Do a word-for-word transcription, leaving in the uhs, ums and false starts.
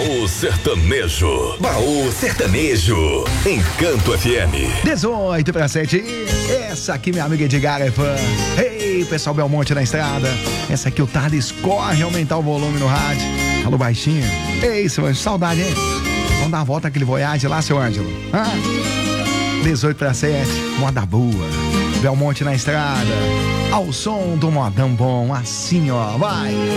Baú Sertanejo. Baú Sertanejo. Encanto F M. dezoito para sete. Essa aqui, minha amiga Edgar é fã. Ei, pessoal Belmonte na estrada. Essa aqui o Thales corre aumentar o volume no rádio. Alô, baixinho. Ei, seu Ângelo, saudade, hein? Vamos dar uma volta aquele Voyage lá, seu Ângelo. Ah, dezoito para sete. Moda boa. Belmonte na estrada. Ao som do modão bom. Assim, ó. Vai.